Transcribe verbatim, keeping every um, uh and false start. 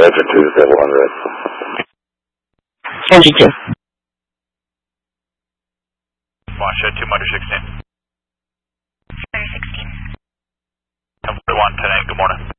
Roger, two disable hundred. Roger, two. Washoe, two motor sixteen. Motor sixteen. ten forty-one, ten eight, good morning.